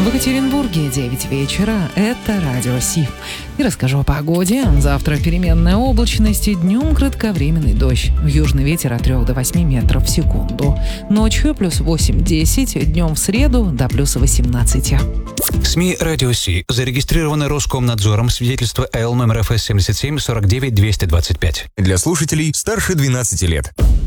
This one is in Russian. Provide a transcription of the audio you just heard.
В Екатеринбурге 9 вечера. Это Радио Си. И расскажу о погоде. Завтра переменная облачность и днем кратковременный дождь. Южный ветер от 3 до 8 метров в секунду. Ночью плюс 8-10, днем в среду до плюс 18. СМИ «Радио Си» зарегистрированы Роскомнадзором, свидетельство АЛ номер ФС 77 49 225. Для слушателей старше 12 лет.